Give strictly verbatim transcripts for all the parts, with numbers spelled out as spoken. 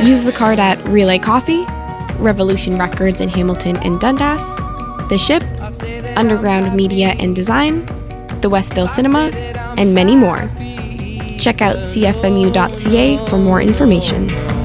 Use the card at Relay Coffee, Revolution Records in Hamilton and Dundas, The Ship, Underground Media and Design, the Westdale Cinema, and many more. Check out c f m u dot c a for more information.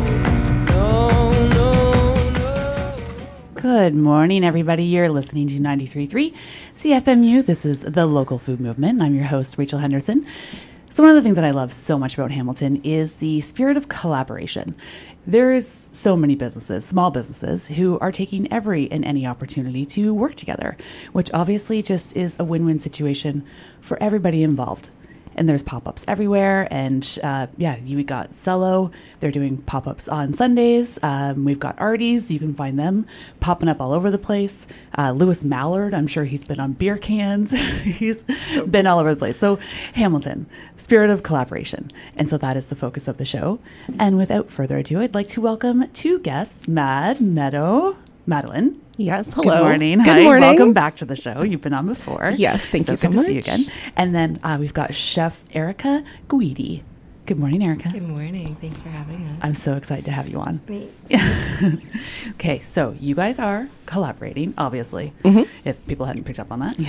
Good morning, everybody. You're listening to ninety-three point three C F M U. This is the Local Food Movement. I'm your host, Rachel Henderson. So one of the things that I love so much about Hamilton is the spirit of collaboration. There's so many businesses, small businesses, who are taking every and any opportunity to work together, which obviously just is a win-win situation for everybody involved. And there's pop-ups everywhere. And uh, yeah, you got Cello. They're doing pop-ups on Sundays. Um, we've got Artie's. You can find them popping up all over the place. Uh, Lewis Mallard, I'm sure he's been on beer cans. He's so been all over the place. So Hamilton, spirit of collaboration. And so that is the focus of the show. And without further ado, I'd like to welcome two guests, Mad, Meadow, Madeline. Yes, hello. Good morning. Good Hi. morning. Welcome back to the show. You've been on before. Yes, thank so you so good much. to see you again. And then uh, we've got Chef Erica Guidi. Good morning, Erica. Good morning. Thanks for having us. I'm so excited to have you on. Thanks. Okay, so you guys are collaborating, obviously, Mm-hmm. if people hadn't picked up on that. You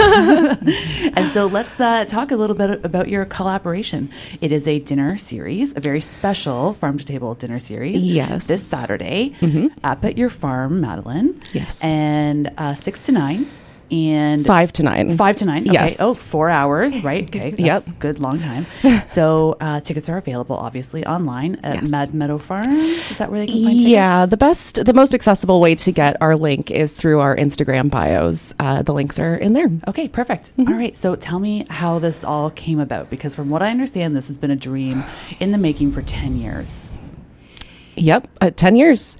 know. And so let's uh, talk a little bit about your collaboration. It is a dinner series, a very special farm to table dinner series. Yes. This Saturday Mm-hmm. up at your farm, Madeline. Yes. And uh, six to nine. And Five to nine. Five to nine. Okay. Yes. Oh, four hours. Right. Okay. That's Yep. good. Long time. So uh, tickets are available, obviously, online at Yes. Mad Meadow Farms. Is that where they can find tickets? Yeah, the best, the most accessible way to get our link is through our Instagram bios. Uh, the links are in there. Okay, perfect. Mm-hmm. All right. So tell me how this all came about, because from what I understand, this has been a dream in the making for ten years. Yep, uh, ten years.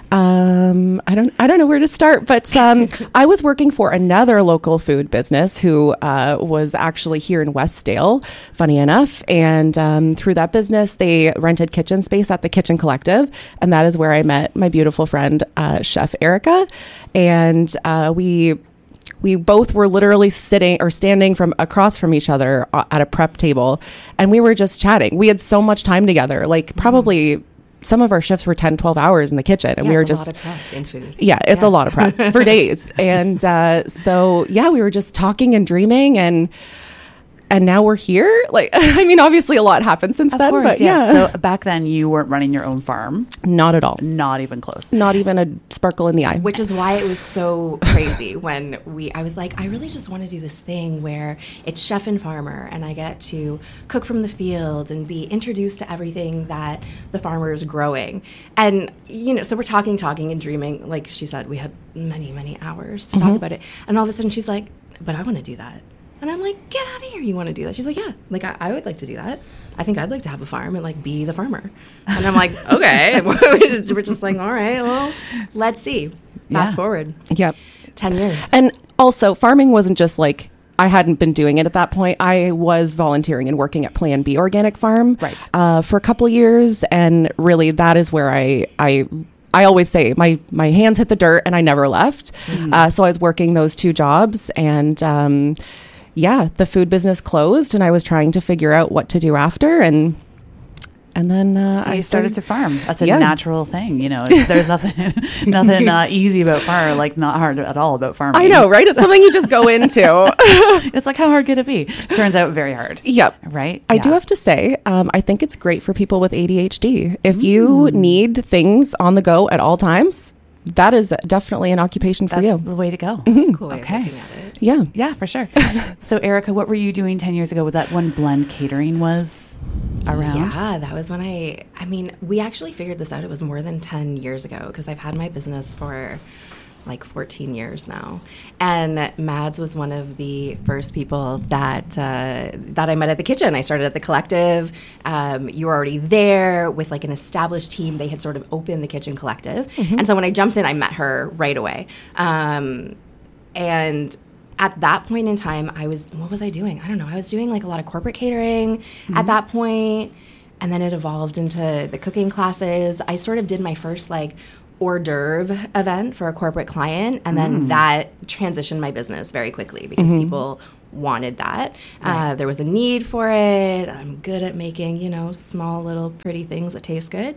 Um, I don't, I don't know where to start, but um, I was working for another local food business who uh, was actually here in Westdale, funny enough. And um, through that business, they rented kitchen space at the Kitchen Collective, and that is where I met my beautiful friend, uh, Chef Erica, and uh, we. We both were literally sitting or standing from across from each other at a prep table, and we were just chatting. We had so much time together, like probably some of our shifts were ten, twelve hours in the kitchen, and Yeah, we were it's just a lot of prep in food. yeah, it's Yeah. a lot of prep for days. And uh, so, yeah, we were just talking and dreaming, and and now we're here. Like, I mean, obviously a lot happened since Of then, course, but yes. yeah, So back then, you weren't running your own farm. not at all. Not even close. Not even a sparkle in the eye. Which is why it was so crazy when we, I was like, I really just want to do this thing where it's chef and farmer, and I get to cook from the field and be introduced to everything that the farmer is growing. And, you know, so we're talking, talking and dreaming. Like she said, we had many, many hours to Mm-hmm. talk about it. And all of a sudden she's like, but I want to do that. And I'm like, get out of here. You want to do that? She's like, yeah, like I, I would like to do that. I think I'd like to have a farm and like be the farmer. And I'm like, okay. We're just like, all right, well, let's see. Fast Yeah. forward Yep. ten years. And also, farming wasn't just like, I hadn't been doing it at that point. I was volunteering and working at Plan B Organic Farm Right. uh, for a couple years. And really, that is where I, I, I always say my, my hands hit the dirt and I never left. Mm-hmm. Uh, so I was working those two jobs, and um, yeah, the food business closed, and I was trying to figure out what to do after. And And then uh, So I you started to farm. That's a Yeah. natural thing, you know. There's nothing, nothing uh, easy about farm, like not hard at all about farming. I know, right? It's something you just go into. It's like, how hard could it be? Turns out very hard. Yep. Right? I do Yeah. have to say, um, I think it's great for people with A D H D. If you need things on the go at all times, that is definitely an occupation for That's you. the way to go. That's a cool way Okay. of looking at it. Yeah. Yeah, for sure. So, Erica, what were you doing ten years ago? Was that when Blend Catering was around? Yeah, that was when I, I mean, we actually figured this out. It was more than ten years ago because I've had my business for like fourteen years now. And Mads was one of the first people that uh, that I met at the kitchen. I started at the Collective. Um, you were already there with like an established team. They had sort of opened the Kitchen Collective. Mm-hmm. And so when I jumped in, I met her right away. Um, and at that point in time, I was, what was I doing? I don't know. I was doing like a lot of corporate catering Mm-hmm. at that point, and then it evolved into the cooking classes. I sort of did my first like hors d'oeuvre event for a corporate client, and then Mm. that transitioned my business very quickly because Mm-hmm. people wanted that. Right. Uh, there was a need for it. I'm good at making, you know, small little pretty things that taste good.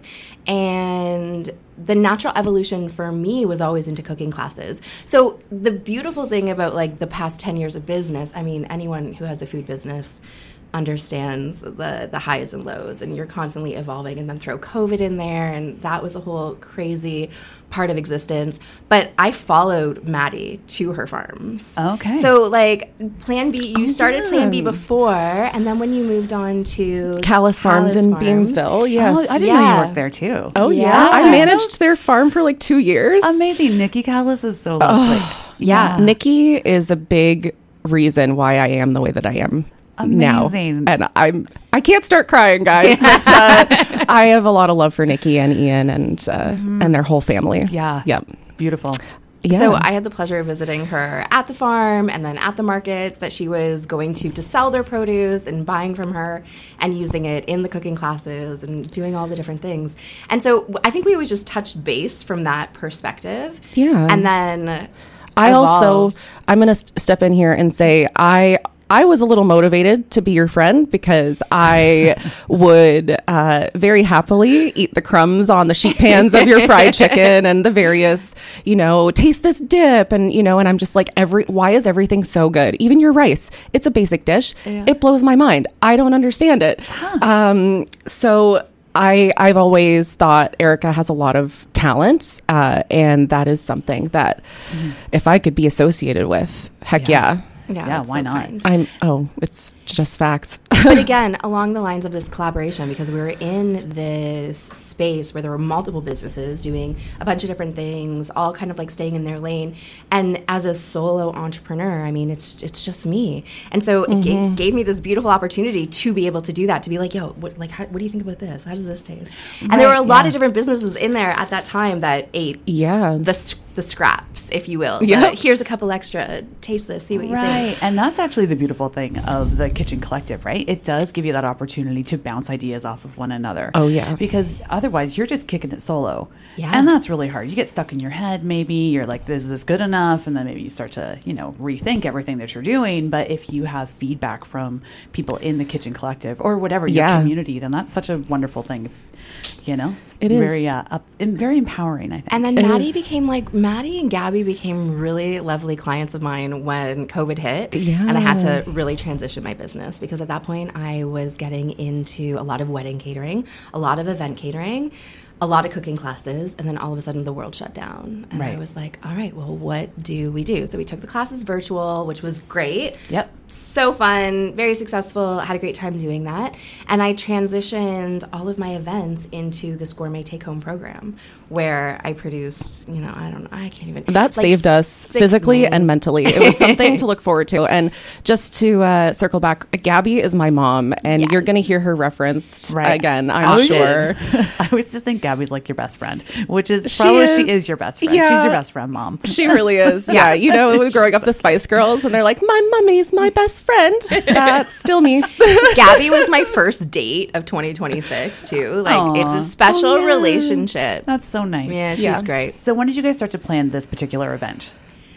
And the natural evolution for me was always into cooking classes. So the beautiful thing about like the past ten years of business, I mean, anyone who has a food business understands the the highs and lows, and you're constantly evolving, and then throw COVID in there, and that was a whole crazy part of existence. But I followed Maddie to her farms. Okay. So like Plan B, you Oh, started Plan B yeah. before, and then when you moved on to Callis Farms in Farms, Beamsville. Yes. Oh, I didn't know Yeah. you worked there too. Oh yeah. Yeah. I managed their farm for like two years. Amazing. Nikki Callis is so lovely. Yeah. Nikki is a big reason why I am the way that I am Amazing. now. And I'm I can't start crying, guys, but uh, I have a lot of love for Nikki and Ian and uh, and their whole family. Yeah. Yep. Beautiful. Yeah. So I had the pleasure of visiting her at the farm and then at the markets that she was going to to sell their produce, and buying from her and using it in the cooking classes and doing all the different things. And so I think we always just touched base from that perspective. Yeah. And then I evolved. also I'm going to st- step in here and say I I was a little motivated to be your friend because I would uh, very happily eat the crumbs on the sheet pans of your fried chicken and the various, you know, taste this dip. And, you know, and I'm just like, every, why is everything so good? Even your rice, it's a basic dish. Yeah. It blows my mind. I don't understand it. Um, so I, I've always thought Erica has a lot of talent, uh, and that is something that if I could be associated with, heck Yeah. yeah. Yeah, Yeah, that's why so not? kind. I'm, oh, it's just facts. But again, along the lines of this collaboration, because we were in this space where there were multiple businesses doing a bunch of different things, all kind of like staying in their lane. And as a solo entrepreneur, I mean, it's it's just me. And so it gave, gave me this beautiful opportunity to be able to do that, to be like, yo, what, like, how, what do you think about this? How does this taste? And there were a Right, lot yeah. of different businesses in there at that time that ate Yeah. the s- the scraps, if you will. Yeah. The, here's a couple extra. Taste this. See what you think. Right. And that's actually the beautiful thing of the Kitchen Collective, right? It does give you that opportunity to bounce ideas off of one another. Oh, yeah. Because otherwise you're just kicking it solo. Yeah. And that's really hard. You get stuck in your head, maybe. You're like, is this good enough? And then maybe you start to, you know, rethink everything that you're doing. But if you have feedback from people in the Kitchen Collective or whatever your Yeah. community, then that's such a wonderful thing. If, you know, it's It is. very, uh, up, and very empowering, I think. And then It Maddie is. became like, Maddie and Gabby became really lovely clients of mine when COVID hit. Yeah. And I had to really transition my business because at that point I was getting into a lot of wedding catering, a lot of event catering, a lot of cooking classes, and then all of a sudden the world shut down. And Right. I was like, all right, well, what do we do? So we took the classes virtual, which was great. Yep. So fun, very successful, had a great time doing that. And I transitioned all of my events into this gourmet take-home program where I produced, you know, I don't know, I can't even. That like saved us six physically meals. and mentally. It was something to look forward to. And just to uh, circle back, Gabby is my mom, and Yes. you're going to hear her referenced Right. again, I I'm always- sure. I always just think Gabby's like your best friend, which is She probably is. she is your best friend. Yeah. She's your best friend, mom. She really is. Yeah. You know, growing up the Spice Girls, and they're like, my mummy's my best friend. That's still me. Gabby was my first date of twenty twenty-six too. Like Aw. it's a special Oh, yeah. relationship. That's so nice. Yeah, she's Yes. great. So when did you guys start to plan this particular event?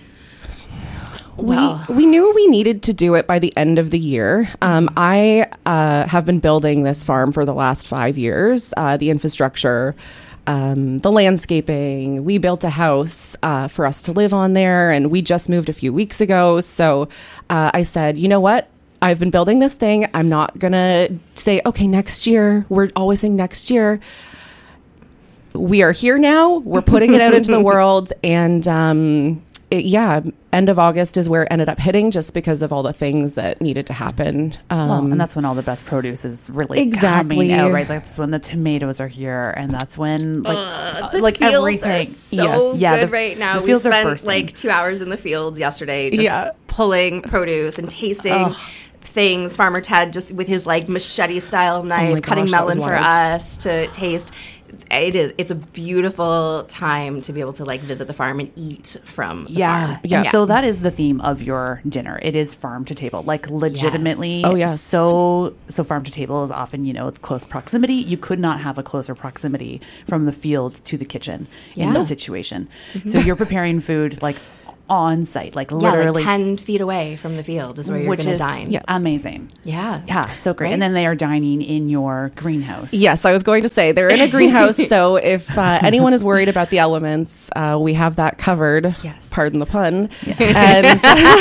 Well, we we knew we needed to do it by the end of the year. Um, I uh, have been building this farm for the last five years. Uh, the infrastructure, um, the landscaping. We built a house uh, for us to live on there, and we just moved a few weeks ago. So uh, I said, you know what? I've been building this thing. I'm not gonna say, okay, next year. We're always saying next year. We are here now. We're putting it out into the world, and um, it, yeah, end of August is where it ended up hitting, just because of all the things that needed to happen. Um, Well, and that's when all the best produce is really Exactly. coming out, right? That's when the tomatoes are here, and that's when like uh, the like fields everything. are so Yes. Yeah, good the- right now. the We fields are spent bursting. like two hours in the fields yesterday, just Yeah. pulling produce and tasting Ugh. things. Farmer Ted just with his like machete style knife, Oh my cutting gosh, that was melon for wild. us to taste. it is. It's a beautiful time to be able to like visit the farm and eat from the Yeah. farm. Yeah. So that is the theme of your dinner. It is farm to table, like legitimately. Yes. Oh, yes. So, so farm to table is often, you know, it's close proximity. You could not have a closer proximity from the field to the kitchen in Yeah. this situation. So you're preparing food like on site, like Yeah, literally, like ten feet away from the field is where you're which going to is dine. Yeah. amazing. Yeah. Yeah. So great. Right? And then they are dining in your greenhouse. Yes, I was going to say they're in a greenhouse. So if uh, anyone is worried about the elements, uh, we have that covered. Yes. Pardon the pun. And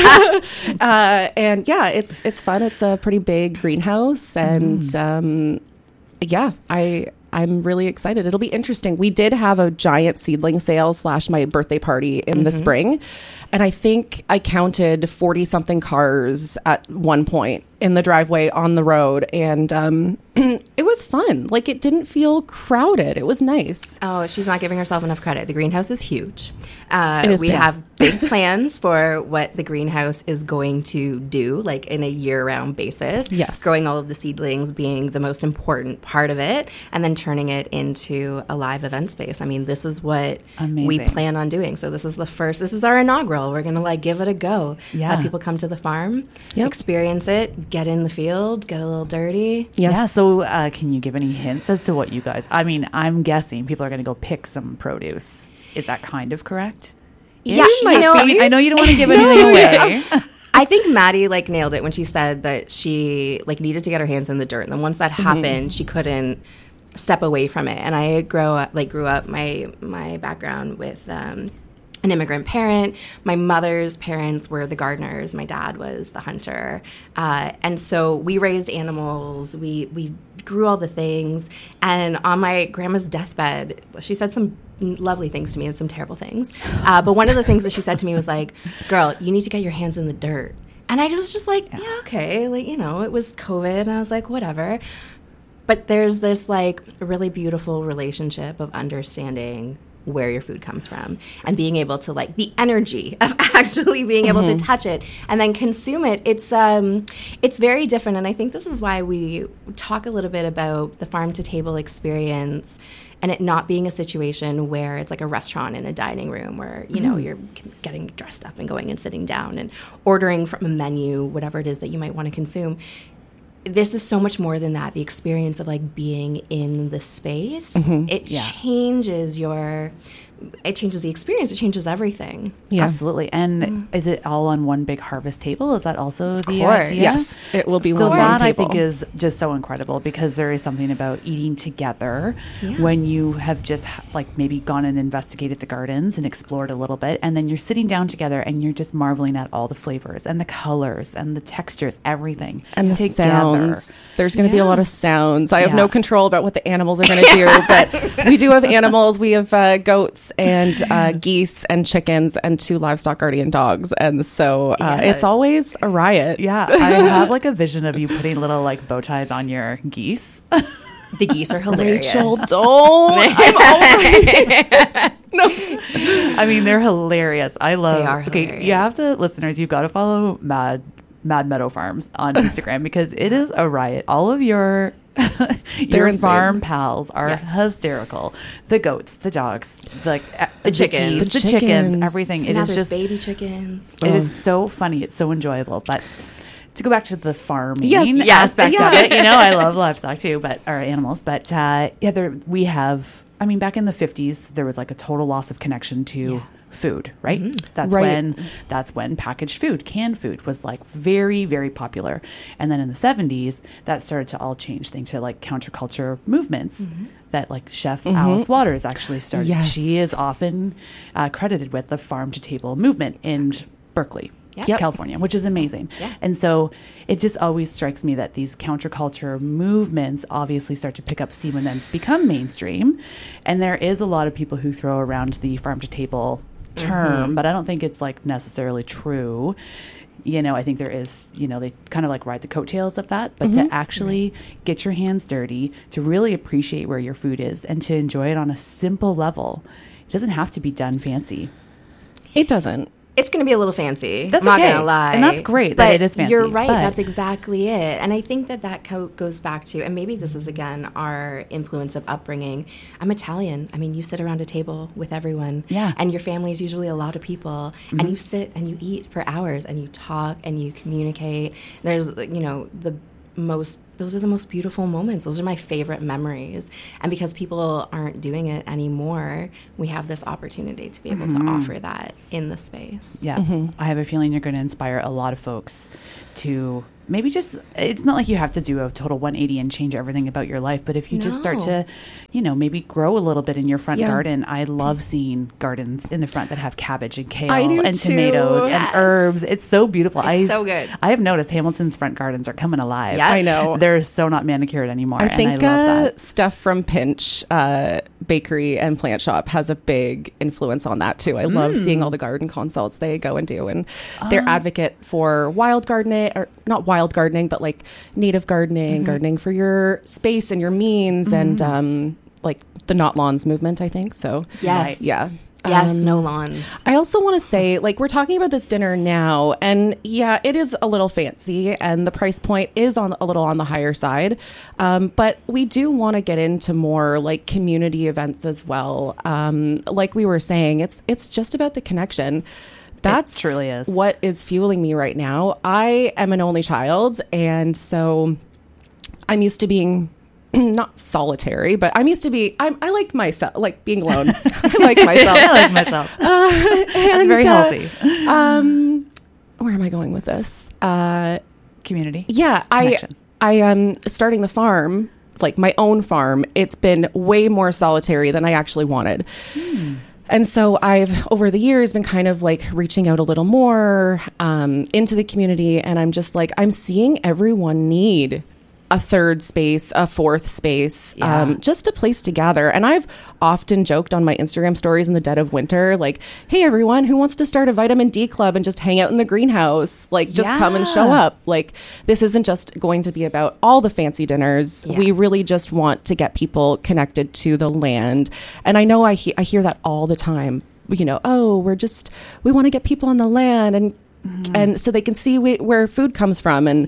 uh, and yeah, it's it's fun. It's a pretty big greenhouse, and Mm. um, yeah, I. I'm really excited. It'll be interesting. We did have a giant seedling sale slash my birthday party in Mm-hmm. the spring. And I think I counted forty something cars at one point in the driveway on the road. And um, it was fun. Like, it didn't feel crowded. It was nice. Oh, she's not giving herself enough credit. The greenhouse is huge. Uh, It is we big. have big plans for what the greenhouse is going to do, like in a year-round basis. Yes. Growing all of the seedlings being the most important part of it, and then turning it into a live event space. I mean, this is what we Amazing. plan on doing. So this is the first. This is our inaugural. We're gonna like give it a go. Yeah. Let people come to the farm, Yep. experience it, get in the field, get a little dirty. Yes. Yeah. So, uh, can you give any hints as to what you guys? I mean, I'm guessing people are going to go pick some produce. Is that kind of correct? Yeah, you know, I mean, I know you don't want to give anything away. I think Maddie like nailed it when she said that she like needed to get her hands in the dirt, and then once that happened, she couldn't step away from it. And I grow up like grew up my my background with um, an immigrant parent. My mother's parents were the gardeners. My dad was the hunter, uh, and so we raised animals. We we grew all the things. And on my grandma's deathbed, she said some lovely things to me and some terrible things. Uh, but one of the things that she said to me was like, "Girl, you need to get your hands in the dirt." And I was just like, "Yeah, okay." Like, you know, it was COVID, and I was like, "Whatever." But there's this like really beautiful relationship of understanding where your food comes from and being able to like the energy of actually being able to touch it and then consume it. It's um it's very different, and I think this is why we talk a little bit about the farm to table experience and it not being a situation where it's like a restaurant in a dining room where, you know, you're getting dressed up and going and sitting down and ordering from a menu, whatever it is that you might want to consume. This is so much more than that. The experience of like being in the space, it Yeah. changes your, it changes the experience. It changes everything. Yeah. Absolutely. And is it all on one big harvest table? Is that also the course. idea? Yes, it will be so one that long I table. think is just so incredible because there is something about eating together Yeah. when you have just like maybe gone and investigated the gardens and explored a little bit, and then you're sitting down together and you're just marveling at all the flavors and the colors and the textures, everything And the together. sounds. There's going to be a lot of sounds. I have Yeah. no control about what the animals are going to do, but we do have animals. We have uh, goats and uh, geese and chickens and two livestock guardian dogs. And so uh, Yeah. it's always a riot. Yeah, I have like a vision of you putting little like bow ties on your geese. The geese are hilarious. Rachel, don't. I'm already. I mean, they're hilarious. I love. They are okay, you hilarious. have to, listeners. You've got to follow Mad Mad Meadow Farms on Instagram because it is a riot. All of your your insane. farm pals are Yes. hysterical. The goats, the dogs, like uh, The chickens. geese, The the, chickens, chickens. everything. It now is there's just baby chickens. it is so funny. It's so enjoyable. But to go back to the farming Yes, yes, aspect yeah. of it, you know, I love livestock too, but or animals. But uh, yeah, there we have. I mean, back in the fifties, there was like a total loss of connection to food, right? That's Right. when that's when packaged food, canned food, was like very, very popular. And then in the seventies, that started to all change things to like counterculture movements. That like Chef Alice Waters actually started. Yes. She is often uh, credited with the farm to table movement in Berkeley, Yep. California, which is amazing. Yeah. And so it just always strikes me that these counterculture movements obviously start to pick up steam and then become mainstream. And there is a lot of people who throw around the farm to table term, but I don't think it's like necessarily true. You know, I think there is, you know, they kind of like ride the coattails of that, but to actually get your hands dirty, to really appreciate where your food is and to enjoy it on a simple level, it doesn't have to be done fancy. It doesn't. It's going to be a little fancy. That's I'm okay. not going to lie. And that's great but that it is fancy. You're right. but- That's exactly it. And I think that that co- goes back to, and maybe this is, again, our influence of upbringing. I'm Italian. I mean, you sit around a table with everyone. Yeah. And your family is usually a lot of people. Mm-hmm. And you sit and you eat for hours and you talk and you communicate. There's, you know, the most those are the most beautiful moments. Those are my favorite memories. And because people aren't doing it anymore, we have this opportunity to be able Mm-hmm. to offer that in the space. Yeah. Mm-hmm. I have a feeling you're going to inspire a lot of folks to maybe just, it's not like you have to do a total one eighty and change everything about your life, but if you just start No. to, you know, maybe grow a little bit in your front Yeah. garden. I love seeing gardens in the front that have cabbage and kale I do and too. tomatoes Yes. and herbs. It's so beautiful. I, so good. I have noticed Hamilton's front gardens are coming alive. Yeah. I know. They're so not manicured anymore. I and think I love uh, that. Steph from Pinch uh, Bakery and Plant Shop has a big influence on that too. I love Mm. seeing all the garden consults they go and do, and they're Ah. advocate for wild gardening, or not wild gardening, but like native gardening, Mm-hmm. gardening for your space and your means, and um, like the Not Lawns movement, I think. So Yes. yeah. Yes, Um, no lawns. I also want to say, like, we're talking about this dinner now, and yeah, it is a little fancy, and the price point is on a little on the higher side. Um, but we do want to get into more like community events as well. Um, like we were saying, it's it's just about the connection. That's truly is. what is fueling me right now. I am an only child, and so I'm used to being not solitary, but I'm used to be, I'm, I like myself, like being alone. I like myself. I like myself. That's And, very uh, healthy. Um, where am I going with this? Uh, Community. yeah, I, Connection. I am starting the farm, like my own farm. It's been way more solitary than I actually wanted. Hmm. And so I've, over the years, been kind of like reaching out a little more um, into the community. And I'm just like, I'm seeing everyone need a third space, a fourth space, Yeah. um, just a place to gather. And I've often joked on my Instagram stories in the dead of winter, like, hey, everyone, who wants to start a vitamin D club and just hang out in the greenhouse? Like, just come and show Yeah. up. Like, this isn't just going to be about all the fancy dinners. Yeah. We really just want to get people connected to the land. And I know I, he- I hear that all the time. You know, oh, we're just, we want to get people on the land and, and so they can see we, where food comes from. And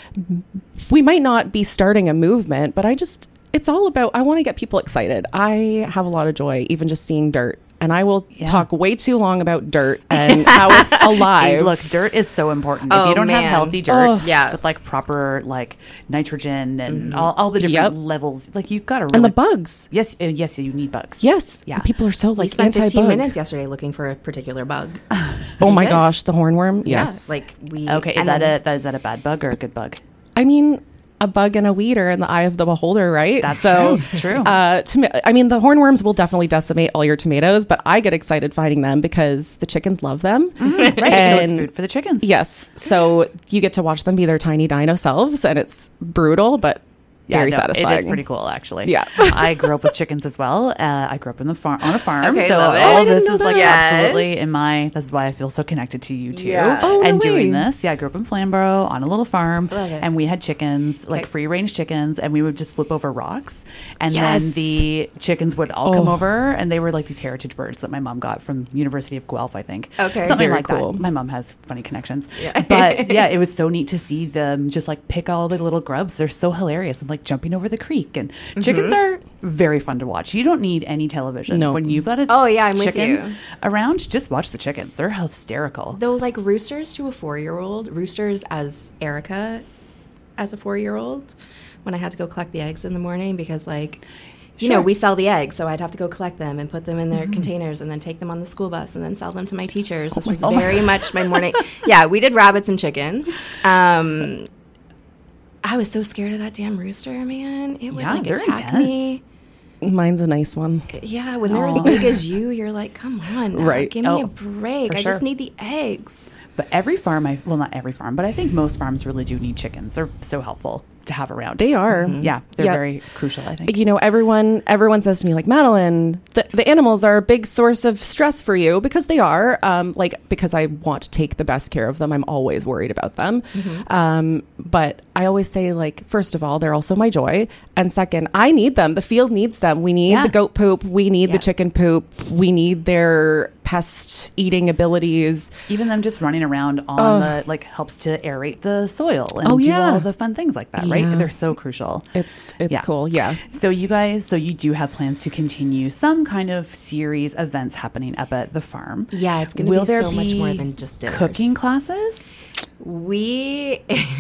we might not be starting a movement, but I just, it's all about, I want to get people excited. I have a lot of joy, even just seeing dirt. And I will Yeah. talk way too long about dirt and how it's alive. Hey, look, dirt is so important. Oh, if you don't man. have healthy dirt Oh. Yeah. with like proper like nitrogen and all, all the different Yep. levels, like you've got to really. And the bugs. Yes, uh, yes, you need bugs. Yes. Yeah. People are so We like spent fifteen anti-bug. minutes yesterday looking for a particular bug. Oh my did. gosh, the hornworm. Yes. Yeah, like we. Okay, is and that then- a that, is that a bad bug or a good bug? I mean, a bug and a weed are in the eye of the beholder, right? That's so true. True. Uh, toma- I mean, the hornworms will definitely decimate all your tomatoes, but I get excited finding them because the chickens love them. Right, so it's And- food for the chickens. Yes. So you get to watch them be their tiny dino selves, and it's brutal, but Yeah, very no, satisfying. It is pretty cool, actually. Yeah. I grew up with chickens as well. Uh, I grew up in the farm on a farm, Okay, so love it. all I of didn't this know is like that. Yes. absolutely in my. This is why I feel so connected to you too. Yeah. Oh, no and doing way. this, yeah, I grew up in Flamborough on a little farm, Love it. and we had chickens, like Okay. free range chickens, and we would just flip over rocks, and Yes. then the chickens would all come Oh. over, and they were like these heritage birds that my mom got from University of Guelph, I think. Okay. something Very like cool. that. My mom has funny connections, Yeah. but yeah, it was so neat to see them just like pick all the little grubs. They're so hilarious. I'm like jumping over the creek, and chickens are very fun to watch. You don't need any television. No. When you've got a Oh, yeah, I'm with chicken you. around, just watch the chickens. They're hysterical. Though, like roosters to a four-year-old, roosters as Erica, as a four-year-old, when I had to go collect the eggs in the morning because, like, you know, Sure. we sell the eggs, so I'd have to go collect them and put them in their containers and then take them on the school bus and then sell them to my teachers. This was oh my- very much my morning. Yeah, we did rabbits and chicken. Um, I was so scared of that damn rooster, man. It would Yeah, like they're attack intense. me. Mine's a nice one. Yeah, when they're as Aw. big as you, you're like, come on, now, Right. give me Oh, a break. for I sure. just need the eggs. But every farm, I well, not every farm, but I think most farms really do need chickens. They're so helpful to have around. They are. yeah, they're Yeah. very crucial, I think. You know, everyone everyone says to me, like, Madeline, the, the animals are a big source of stress for you, because they are. Um, like, because I want to take the best care of them. I'm always worried about them. Um, but I always say, like, first of all, they're also my joy. And second, I need them. The field needs them. We need Yeah. the goat poop. We need Yeah. the chicken poop. We need their pest eating abilities. Even them just running around on Oh. the, like, helps to aerate the soil and Oh, do yeah. all the fun things like that, right? Yeah. They're so crucial. It's it's Yeah. cool. Yeah. So you guys, so you do have plans to continue some kind of series events happening up at the farm. Yeah, it's going to Will be there so much be more than just dinners. cooking classes? We,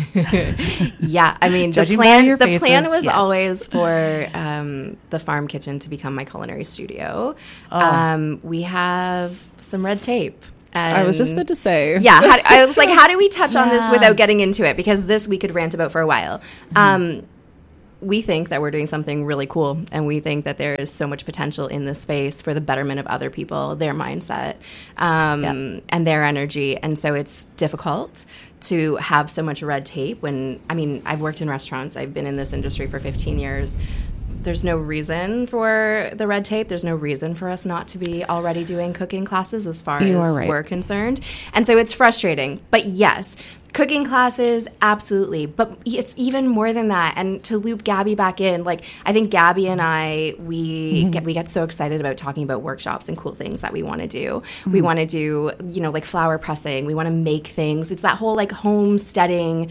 yeah, I mean, the Judging by plan, your the plan faces, was yes. always for um, the farm kitchen to become my culinary studio. Oh. Um, we have some red tape. I was just and- about to say. Yeah, how, I was like, how do we touch on this Yeah. without getting into it? Because this we could rant about for a while. Mm-hmm. Um, we think that we're doing something really cool, and we think that there is so much potential in this space for the betterment of other people, their mindset, um, Yeah. and their energy. And so it's difficult to have so much red tape when, I mean, I've worked in restaurants. I've been in this industry for fifteen years. There's no reason for the red tape. There's no reason for us not to be already doing cooking classes as far You as are right. we're concerned. And so it's frustrating. But yes, cooking classes, absolutely. But it's even more than that. And to loop Gabby back in, like, I think Gabby and I, we get we get so excited about talking about workshops and cool things that we want to do. We want to do, you know, like flower pressing. We want to make things. It's that whole like homesteading,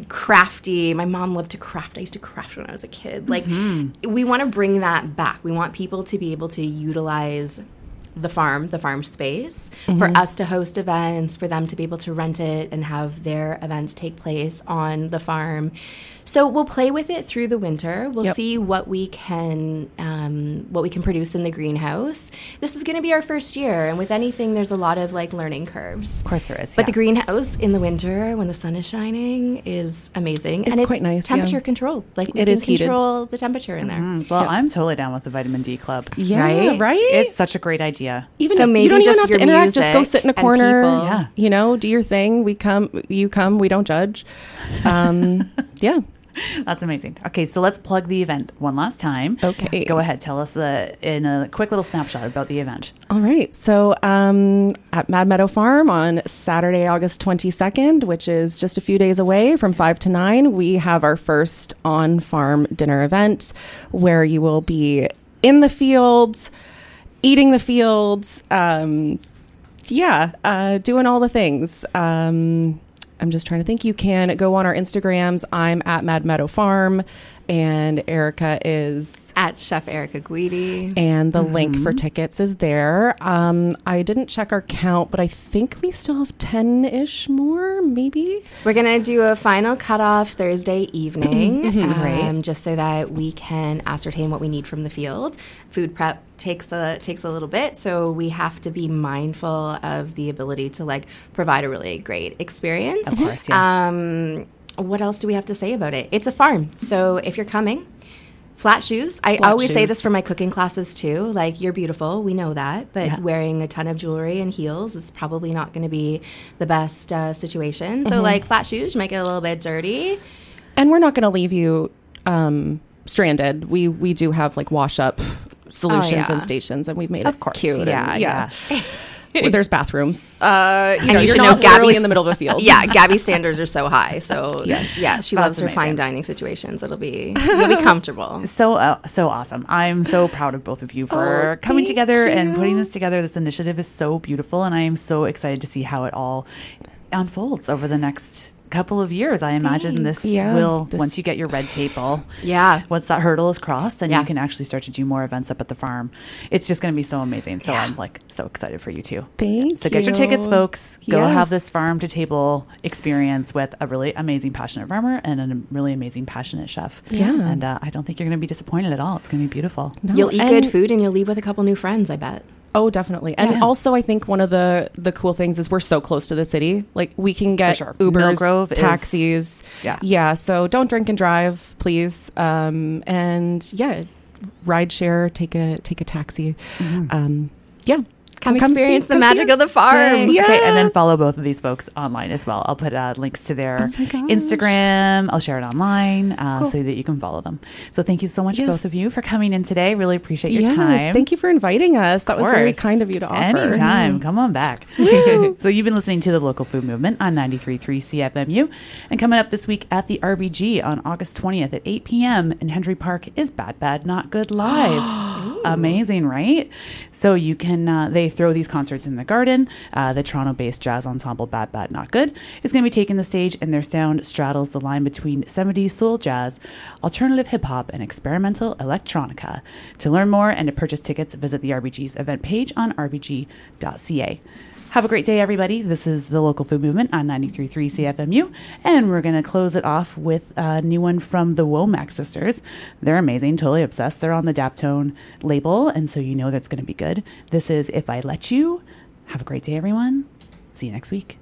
crafty. My mom loved to craft. I used to craft when I was a kid. Like, we want to bring that back. We want people to be able to utilize the farm, the farm space, for us to host events, for them to be able to rent it and have their events take place on the farm. So we'll play with it through the winter. We'll Yep. see what we can um, what we can produce in the greenhouse. This is going to be our first year, and with anything, there's a lot of like learning curves. Of course there is. But yeah. the greenhouse in the winter, when the sun is shining, is amazing. It's and quite it's nice, yeah. temperature controlled. Like we It can is heated. control the temperature in there. Mm, well, I'm totally down with the Vitamin D Club. Yeah, Right? right? It's such a great idea. even So if- maybe you don't even just have to your interact. Just go music sit in a and corner. people. Yeah. You know, do your thing. We come. You come. We don't judge. Um, yeah. That's amazing. Okay, so let's plug the event one last time. Okay. Go ahead. Tell us uh, in a quick little snapshot about the event. All right. So um, at Mad Meadow Farm on Saturday, August twenty-second, which is just a few days away from five to nine, we have our first on-farm dinner event where you will be in the fields, eating the fields, um, yeah, uh, doing all the things. Um, I'm just trying to think. You can go on our Instagrams. I'm at Mad Meadow Farm, and Erica is... At Chef Erica Guidi. And the link for tickets is there. Um, I didn't check our count, but I think we still have ten-ish more, maybe. We're going to do a final cutoff Thursday evening, um, Great. just so that we can ascertain what we need from the field. Food prep takes a takes a little bit, so we have to be mindful of the ability to like provide a really great experience. Of course, yeah. Um, what else do we have to say about it? It's a farm, so if you're coming, flat shoes. I Flat always say shoes. this for my cooking classes too. Like, you're beautiful, we know that, but Yeah. wearing a ton of jewelry and heels is probably not going to be the best uh, situation. So, like, flat shoes make it a little bit dirty. And we're not going to leave you um, stranded. We we do have like wash up solutions yeah. and stations, and we've made Of it course, cute. and- yeah, yeah. Well, there's bathrums. Uh, you And know, you you're should not know literally Gabby's in the middle of a field. Yeah, Gabby's standards are so high. So, Yes. yeah, she That's loves her amazing. fine dining situations. It'll be, you'll be comfortable. So uh, so awesome. I'm so proud of both of you for Oh, coming thank together and you. putting this together. This initiative is so beautiful, and I am so excited to see how it all unfolds over the next couple of years. I imagine this Yeah, will, this- once you get your red tape all, Yeah. once that hurdle is crossed, then Yeah. you can actually start to do more events up at the farm. It's just going to be so amazing. So Yeah. I'm like so excited for you too. Thank So get your you. tickets, folks. Go have this Yes. farm to table experience with a really amazing, passionate farmer and a really amazing, passionate chef. Yeah. And uh, I don't think you're going to be disappointed at all. It's going to be beautiful. No, You'll eat and- good food and you'll leave with a couple new friends, I bet. Oh, definitely. And Yeah. also, I think one of the the cool things is we're so close to the city. Like, we can get sure. Ubers, Millgrove is- taxis. Yeah. Yeah. So don't drink and drive, please. Um, and yeah, ride share, take a take a taxi. Um, yeah. Come Come experience see- the come see magic us. of the farm. Yeah. Okay, and then follow both of these folks online as well. I'll put uh, links to their Oh my gosh. Instagram. I'll share it online uh, Cool. so that you can follow them. So thank you so much, Yes. both of you, for coming in today. Really appreciate your Yes, time. thank you for inviting us. That was very course. kind of you to offer. Anytime. Come on back. So you've been listening to the Local Food Movement on ninety-three point three C F M U. And coming up this week at the R B G on August twentieth at eight p.m. in Hendry Park is Bad Bad Not Good Live. Amazing, right? So you can, uh, they throw these concerts in the Garden. Uh, the Toronto-based jazz ensemble Bad Bad Not Good is going to be taking the stage, and their sound straddles the line between seventies soul jazz, alternative hip-hop, and experimental electronica. To learn more and to purchase tickets, visit the R B G's event page on r b g dot c a. Have a great day, everybody. This is the Local Food Movement on ninety-three point three C F M U, and we're going to close it off with a new one from the Womack sisters. They're amazing, totally obsessed. They're on the Daptone label, and so you know that's going to be good. This is If I Let You. Have a great day, everyone. See you next week.